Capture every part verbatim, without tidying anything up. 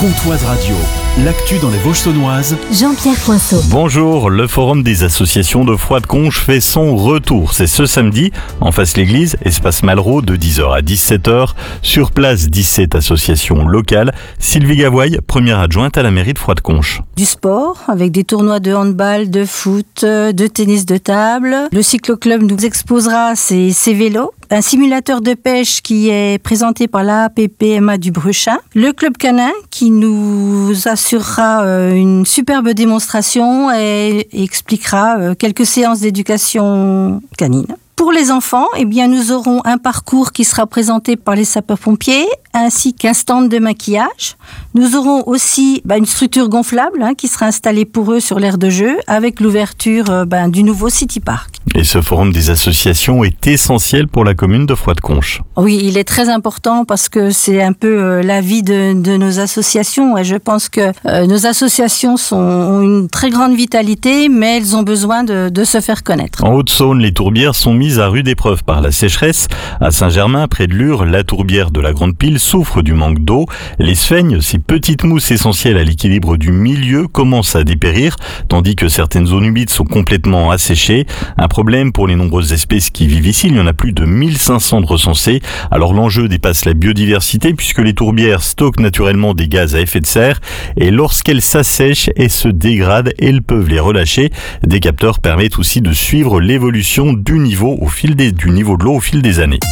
Comtoise Radio, l'actu dans les Vosges-Saunoises. Jean-Pierre Poinceau. Bonjour, le forum des associations de Froide-Conches fait son retour. C'est ce samedi, en face l'église, espace Malraux, de dix heures à dix-sept heures. Sur place, dix-sept associations locales. Sylvie Gavoy, première adjointe à la mairie de Froide-Conches. Du sport, avec des tournois de handball, de foot, de tennis de table. Le cycloclub nous exposera ses, ses vélos. Un simulateur de pêche qui est présenté par la A P P M A du Bruchin. Le club canin qui nous assurera une superbe démonstration et expliquera quelques séances d'éducation canine. Pour les enfants, eh bien, nous aurons un parcours qui sera présenté par les sapeurs-pompiers, ainsi qu'un stand de maquillage. Nous aurons aussi bah, une structure gonflable hein, qui sera installée pour eux sur l'aire de jeu, avec l'ouverture euh, bah, du nouveau City Park. Et ce forum des associations est essentiel pour la commune de Froide-Conches. Oui, il est très important parce que c'est un peu euh, la vie de, de nos associations. Et je pense que euh, nos associations sont, ont une très grande vitalité, mais elles ont besoin de, de se faire connaître. En Haute-Saône, les tourbières sont mises à rude épreuve par la sécheresse. À Saint-Germain, près de Lure, la tourbière de la Grande Pile souffre du manque d'eau. Les sphègnes, ces petites mousses essentielles à l'équilibre du milieu, commencent à dépérir, tandis que certaines zones humides sont complètement asséchées. Un problème pour les nombreuses espèces qui vivent ici. Il y en a plus de mille cinq cents de recensés. Alors l'enjeu dépasse la biodiversité puisque les tourbières stockent naturellement des gaz à effet de serre et lorsqu'elles s'assèchent et se dégradent, elles peuvent les relâcher. Des capteurs permettent aussi de suivre l'évolution du niveau au fil des, du niveau de l'eau au fil des années.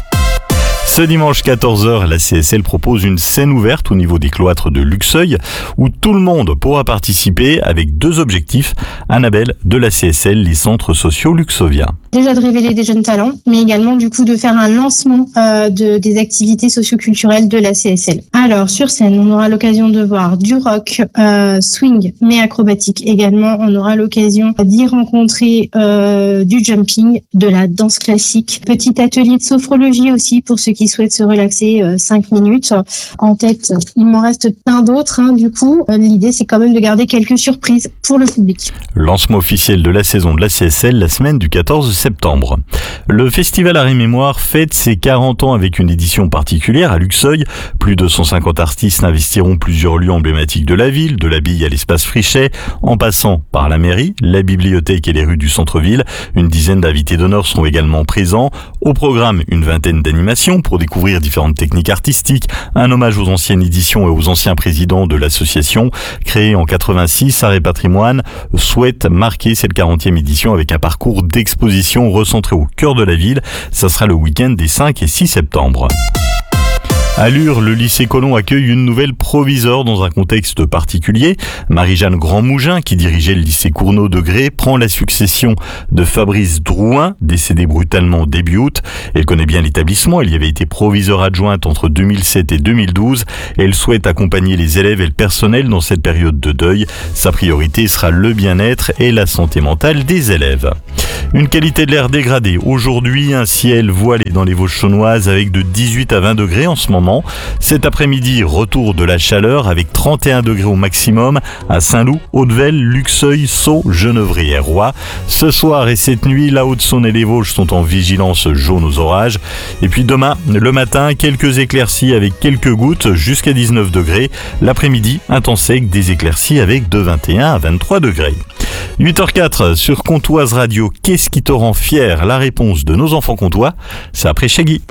Ce dimanche quatorze heures, la C S L propose une scène ouverte au niveau des cloîtres de Luxeuil où tout le monde pourra participer avec deux objectifs. Annabelle de la C S L, les centres sociaux luxoviens. Déjà de révéler des jeunes talents, mais également du coup de faire un lancement euh, de, des activités socioculturelles de la C S L. Alors sur scène, on aura l'occasion de voir du rock, euh, swing, mais acrobatique également. On aura l'occasion d'y rencontrer euh, du jumping, de la danse classique, petit atelier de sophrologie aussi pour ceux qui souhaitent se relaxer euh, cinq minutes. En tête, il m'en reste plein d'autres. Hein, du coup, euh, l'idée c'est quand même de garder quelques surprises pour le public. Lancement officiel de la saison de la C S L la semaine du quatorze septembre. Le festival Art et Mémoire fête ses quarante ans avec une édition particulière à Luxeuil. Plus de cent cinquante artistes investiront plusieurs lieux emblématiques de la ville, de la Bille à l'espace Frichet, en passant par la mairie, la bibliothèque et les rues du centre-ville. Une dizaine d'invités d'honneur seront également présents. Au programme, une vingtaine d'animations pour découvrir différentes techniques artistiques, un hommage aux anciennes éditions et aux anciens présidents de l'association. Créée en quatre-vingt-six, Art et Patrimoine souhaite marquer cette quarantième édition avec un parcours d'exposition recentré au cœur de la ville. Ça sera le week-end des cinq et six septembre. À Lure, le lycée Colomb accueille une nouvelle proviseure dans un contexte particulier. Marie-Jeanne Grandmougin, qui dirigeait le lycée Cournot de Grès, prend la succession de Fabrice Drouin, décédé brutalement début août. Elle connaît bien l'établissement, elle y avait été proviseure adjointe entre deux mille sept et deux mille douze. Elle souhaite accompagner les élèves et le personnel dans cette période de deuil. Sa priorité sera le bien-être et la santé mentale des élèves. Une qualité de l'air dégradée. Aujourd'hui, un ciel voilé dans les Vosges-Saunoises avec de dix-huit à vingt degrés en ce moment. Cet après-midi, retour de la chaleur avec trente et un degrés au maximum à Saint-Loup, Hautevelle, Luxeuil, Sceaux, Genevrey et Roy. Ce soir et cette nuit, la Haute-Saône et les Vosges sont en vigilance jaune aux orages. Et puis demain, le matin, quelques éclaircies avec quelques gouttes jusqu'à dix-neuf degrés. L'après-midi, un temps sec, des éclaircies avec de vingt et un à vingt-trois degrés. huit heures quatre sur Comtoise Radio. Qu'est-ce qui te rend fier? La réponse de nos enfants comtois, c'est après Shaggy.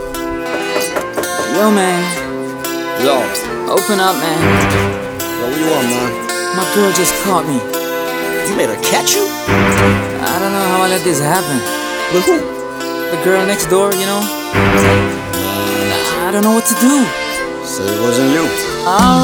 Yo, man. Yo. Open up, man. Yo, what you want, man? My girl just caught me. You made her catch you? I don't know how I let this happen. With who? The girl next door, you know? I don't know what to do. So it wasn't you. All